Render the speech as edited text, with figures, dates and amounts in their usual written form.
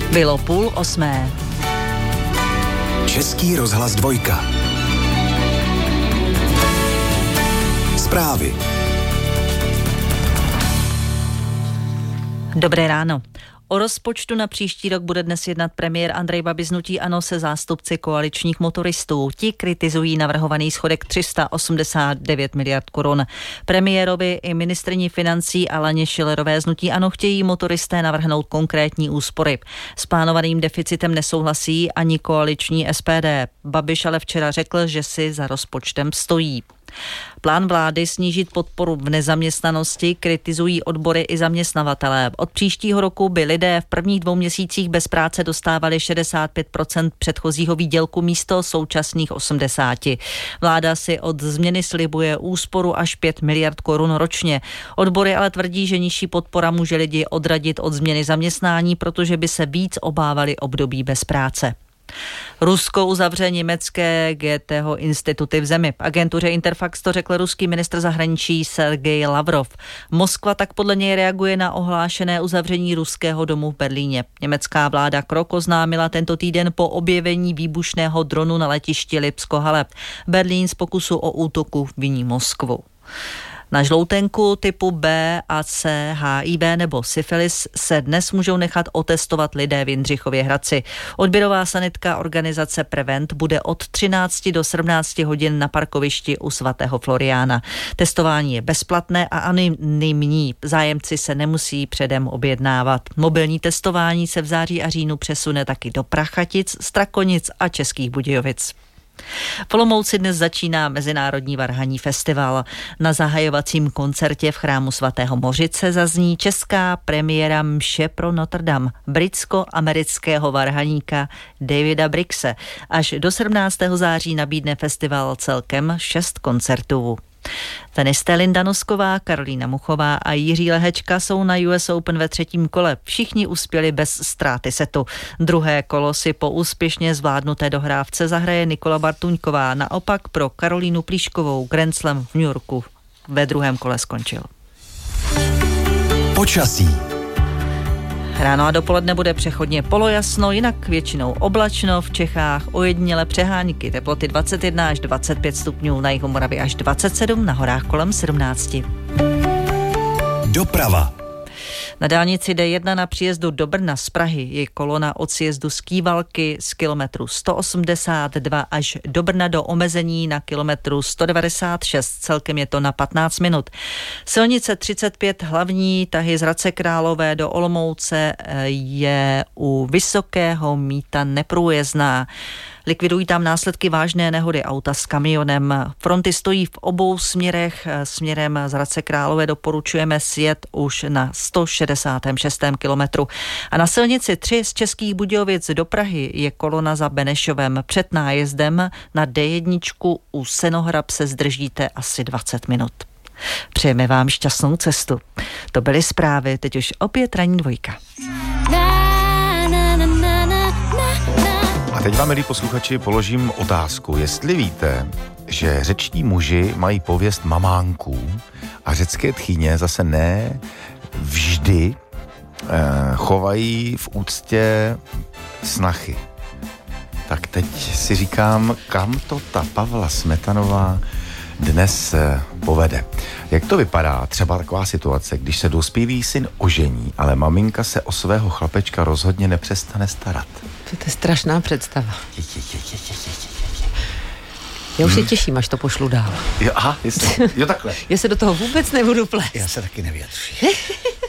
Bylo 7:30. Český rozhlas 2. Zprávy. Dobré ráno. O rozpočtu na příští rok bude dnes jednat premiér Andrej Babiš z hnutí ANO se zástupci koaličních motoristů. Ti kritizují navrhovaný schodek 389 miliard korun. Premiérovi i ministryni financí Aleně Schillerové z hnutí ANO chtějí motoristé navrhnout konkrétní úspory. S plánovaným deficitem nesouhlasí ani koaliční SPD. Babiš ale včera řekl, že si za rozpočtem stojí. Plán vlády snížit podporu v nezaměstnanosti kritizují odbory i zaměstnavatelé. Od příštího roku by lidé v prvních 2 měsících bez práce dostávali 65% předchozího výdělku místo současných 80%. Vláda si od změny slibuje úsporu až 5 miliard korun ročně. Odbory ale tvrdí, že nižší podpora může lidi odradit od změny zaměstnání, protože by se víc obávali období bez práce. Rusko uzavře německé GTho instituty v zemi. Agentuře Interfax to řekl ruský ministr zahraničí Sergej Lavrov. Moskva tak podle něj reaguje na ohlášené uzavření ruského domu v Berlíně. Německá vláda krok oznámila tento týden po objevení výbušného dronu na letišti Lipsko-Haleb. Berlín z pokusu o útoku viní Moskvu. Na žloutenku typu B a C, HIV nebo syfilis se dnes můžou nechat otestovat lidé v Jindřichově Hradci. Odběrová sanitka organizace Prevent bude od 13 do 17 hodin na parkovišti u svatého Floriána. Testování je bezplatné a anonymní. Zájemci se nemusí předem objednávat. Mobilní testování se v září a říjnu přesune taky do Prachatic, Strakonic a Českých Budějovic. V Olomouci dnes začíná Mezinárodní varhanní festival. Na zahajovacím koncertě v chrámu svatého Mořice zazní česká premiéra mše pro Notre Dame britsko-amerického varhaníka Davida Briggse. Až do 17. září nabídne festival celkem 6 koncertů. Tenisté Linda Nosková, Karolína Muchová a Jiří Lehečka jsou na US Open ve 3. kole. Všichni uspěli bez ztráty setu. Druhé kolo si po úspěšně zvládnuté dohrávce zahraje Nikola Bartuňková. Naopak pro Karolínu Plíškovou Grand Slam v New Yorku ve 2. kole skončil. Počasí. Ráno a dopoledne bude přechodně polojasno, jinak většinou oblačno, v Čechách ojediněle přehánky, teploty 21 až 25 stupňů, na jihu Moravy až 27, na horách kolem 17. Doprava. Na dálnici D1 na příjezdu do Brna z Prahy je kolona od sjezdu z Kývalky z kilometru 182 až do Brna do omezení na kilometru 196. Celkem je to na 15 minut. Silnice 35 hlavní tahy z Hradce Králové do Olomouce je u Vysokého Mýta neprůjezdná. Likvidují tam následky vážné nehody auta s kamionem. Fronty stojí v obou směrech. Směrem z Hradce Králové doporučujeme sjet už na 166. kilometru. A na silnici 3 z Českých Budějovic do Prahy je kolona za Benešovem. Před nájezdem na D1 u Senohrab se zdržíte asi 20 minut. Přejeme vám šťastnou cestu. To byly zprávy, teď už opět ranní 2. A teď vám, milí posluchači, položím otázku. Jestli víte, že řečtí muži mají pověst mamánků a řecké tchýně zase ne vždy chovají v úctě snachy. Tak teď si říkám, kam to ta Pavla Smetanová dnes povede. Jak to vypadá, třeba taková situace, když se dospělý syn ožení, ale maminka se o svého chlapečka rozhodně nepřestane starat? To je strašná představa. Já už se těším, až to pošlu dál. Jo, aha, jo takhle. Já se do toho vůbec nebudu plést. Já se taky nevyjadřuji.